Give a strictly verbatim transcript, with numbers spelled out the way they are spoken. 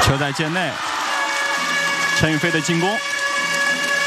球在界内，陈宇飞的进攻。